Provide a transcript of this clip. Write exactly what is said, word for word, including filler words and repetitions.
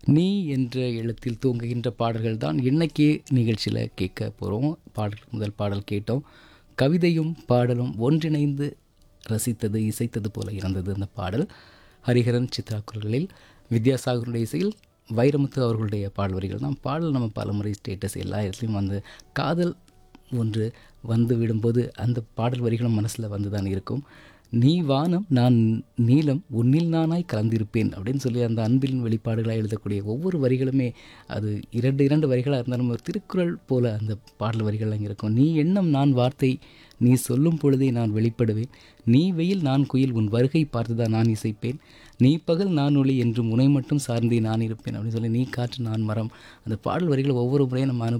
நீ என்ற எழுத்தில் தூங்குகின்ற பாடல்கள் தான் இன்னைக்கு நிகழ்ச்சியில் கேட்க போகிறோம். பாடல் முதல் பாடல் கேட்டோம். கவிதையும் பாடலும் ஒன்றிணைந்து ரசித்தது இசைத்தது போல இருந்தது அந்த பாடல். ஹரிஹரன் சித்ரா குரல்களில், வித்யாசாகருடைய இசையில் வைரமுத்து அவர்களுடைய பாடல் வரிகள் தான். பாடல் நம்ம பலமுறை ஸ்டேட்டஸ் எல்லா இடத்துலையும் வந்து காதல் ஒன்று வந்து விடும்போது அந்த பாடல் வரிகளும் மனசில் வந்து தான் இருக்கும். நீ வானம் நான் நீலம் உன்னில் நானாய் கலந்திருப்பேன் அப்படின்னு சொல்லி அந்த அன்பின் வெளிப்பாடுகளாக எழுதக்கூடிய ஒவ்வொரு வரிகளுமே அது இரண்டு இரண்டு வரிகளாக இருந்தாலும் ஒரு திருக்குறள் போல் அந்த பாடல் வரிகள்லாம் இருக்கும். நீ எண்ணம் நான் வார்த்தை நீ சொல்லும் பொழுதே நான் வெளிப்படுவேன். நீ வெயில் நான் குயில் உன் வருகை பார்த்துதான் நான் இசைப்பேன். நீ பகல் நான் ஒளி என்றும் உனை மட்டும் சார்ந்தே நான் இருப்பேன் அப்படின்னு சொல்லி நீ காற்று நான் மரம். அந்த பாடல் வரிகள் ஒவ்வொரு முறையும் நம்ம அனு